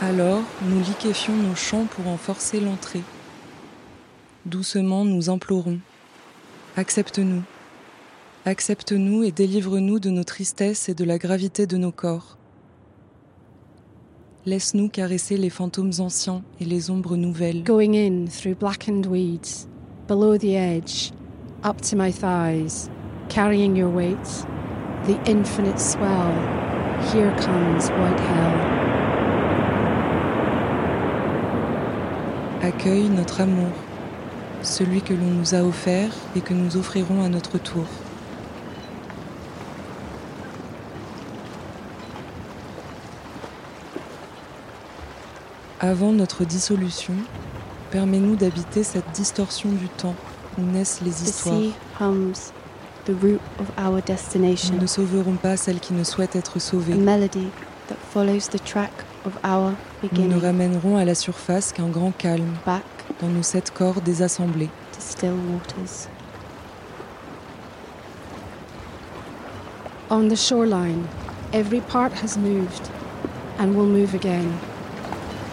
Alors, nous liquéfions nos chants pour en forcer l'entrée. Doucement, nous implorons. Accepte-nous. Accepte-nous et délivre-nous de nos tristesses et de la gravité de nos corps. Laisse-nous caresser les fantômes anciens et les ombres nouvelles. Going in through blackened weeds, below the edge, up to my thighs, carrying your weight, the infinite swell, here comes white hell. Accueille notre amour, celui que l'on nous a offert et que nous offrirons à notre tour. Avant notre dissolution, permets-nous d'habiter cette distorsion du temps où naissent les histoires. The sea hums, the route of our destination. Nous ne sauverons pas celles qui ne souhaitent être sauvées. A melody that follows the track of our Nous beginning. ne ramènerons à la surface qu'un grand calme Back dans nos 7 corps désassemblés. to still waters. On the shoreline, every part has moved and will move again.